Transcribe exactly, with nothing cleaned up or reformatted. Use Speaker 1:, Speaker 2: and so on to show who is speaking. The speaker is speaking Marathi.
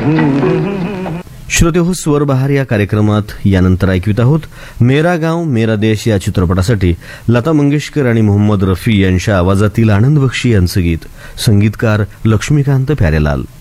Speaker 1: श्रोते हो, स्वर बहार या कार्यक्रमात यानंतर ऐकवित आहोत मेरा गाव मेरा देश या चित्रपटासाठी लता मंगेशकर आणि मोहम्मद रफी यांच्या आवाजातील आनंद बक्षी यांचं गीत. संगीतकार लक्ष्मीकांत प्यारेलाल.